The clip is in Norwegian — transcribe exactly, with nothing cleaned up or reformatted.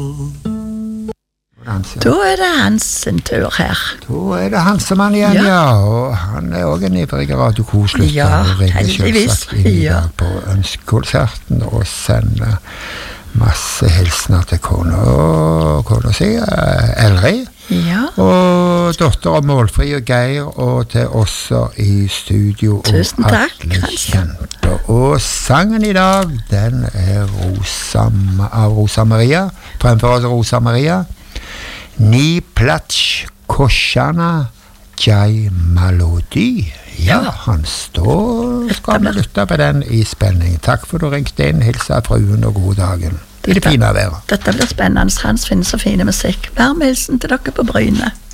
Da er det hans sin tur her. Da er det Hansemann igjen, ja. ja. Og han er også en ivrig radiokoslytter. Ja, og heldigvis. Inn i ja. dag på ønskekonserten og sender masse hilsner til kona og kona si, Elri. Ja. Og dotter og Målfri og Geir, og til oss i studio. Tusen takk, kjente. Og sangen i dag, den er Rosa, av Rosa Maria. Fremfor oss Rosa Maria. Ni plats koshana jai malodi. Ja, han står, skal vi lytte på den i spenning. Takk for du ringte inn, hilsa fruen og god dagen. I det fine været. Dette blir spennende, Hans finner så fine musikk. Varm hilsen til dere på Bryne.